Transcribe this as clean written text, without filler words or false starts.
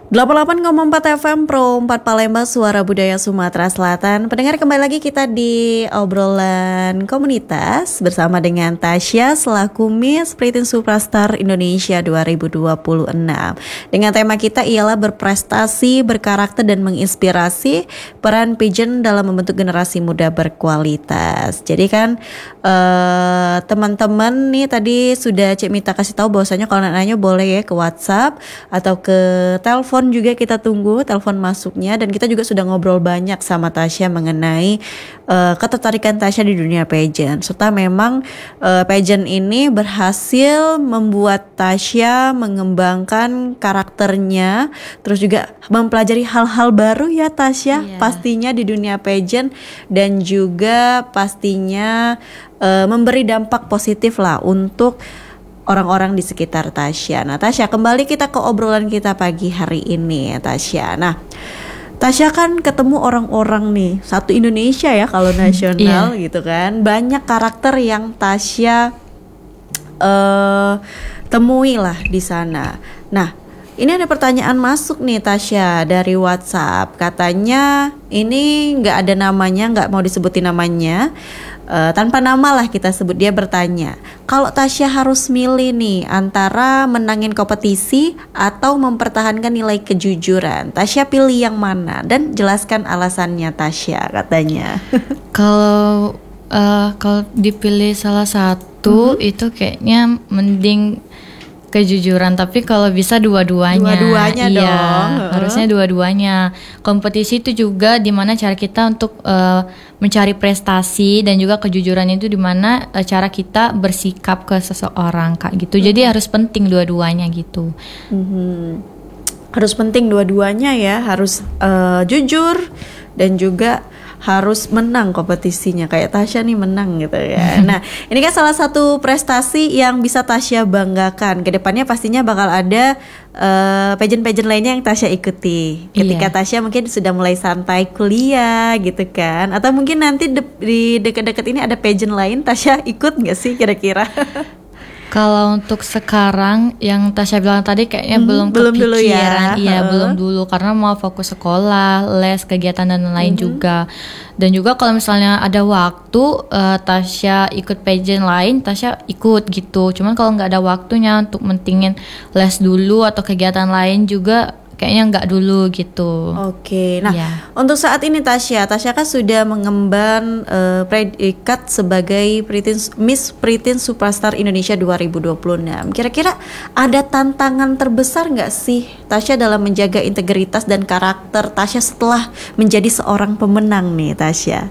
88,4 FM Pro 4 Palembang, Suara Budaya Sumatera Selatan. Pendengar, kembali lagi kita di obrolan komunitas bersama dengan Tasya selaku Miss Preteen Superstar Indonesia 2026. Dengan tema kita ialah berprestasi, berkarakter dan menginspirasi, peran pageant dalam membentuk generasi muda berkualitas. Jadi kan teman-teman nih tadi sudah Cik Mita kasih tahu bahwasanya kalau nanya boleh ya ke WhatsApp atau ke telepon juga, kita tunggu telepon masuknya. Dan kita juga sudah ngobrol banyak sama Tasya mengenai ketertarikan Tasya di dunia pageant, serta memang pageant ini berhasil membuat Tasya mengembangkan karakternya, terus juga mempelajari hal-hal baru ya Tasya, pastinya di dunia pageant, dan juga pastinya memberi dampak positif lah untuk orang-orang di sekitar Tasya. Nah Tasya, kembali kita ke obrolan kita pagi hari ini Tasya. Nah Tasya kan ketemu orang-orang nih, satu Indonesia ya kalau nasional gitu kan. Banyak karakter yang Tasya temui lah di sana. Nah ini ada pertanyaan masuk nih Tasya dari WhatsApp. Katanya ini nggak ada namanya, nggak mau disebutin namanya. Tanpa nama lah kita sebut. Dia bertanya, kalau Tasya harus milih nih antara menangin kompetisi atau mempertahankan nilai kejujuran, Tasya pilih yang mana? Dan jelaskan alasannya Tasya, katanya. Kalau dipilih salah satu itu kayaknya mending kejujuran, tapi kalau bisa dua-duanya dong. Harusnya dua-duanya. Kompetisi itu juga dimana cara kita untuk mencari prestasi, dan juga kejujuran itu dimana cara kita bersikap ke seseorang kayak gitu. Jadi harus penting dua-duanya gitu. Harus penting dua-duanya ya, harus jujur dan juga harus menang kompetisinya, kayak Tasya nih menang gitu ya. Nah ini kan salah satu prestasi yang bisa Tasya banggakan. Kedepannya pastinya bakal ada pageant-pageant lainnya yang Tasya ikuti ketika Tasya mungkin sudah mulai santai kuliah gitu kan, atau mungkin nanti di dekat-dekat ini ada pageant lain, Tasya ikut nggak sih kira-kira? Kalau untuk sekarang yang Tasya bilang tadi kayaknya belum dulu kepikiran. ya. Belum dulu karena mau fokus sekolah, les, kegiatan dan lain juga. Dan juga kalau misalnya ada waktu Tasya ikut pageant lain, Tasya ikut gitu. Cuman kalau nggak ada waktunya untuk mentingin les dulu atau kegiatan lain juga, kayaknya nggak dulu gitu. Oke, nah untuk saat ini Tasya kan sudah mengemban predikat sebagai Miss Preteen Superstar Indonesia 2026. Kira-kira ada tantangan terbesar nggak sih Tasya dalam menjaga integritas dan karakter Tasya setelah menjadi seorang pemenang nih Tasya?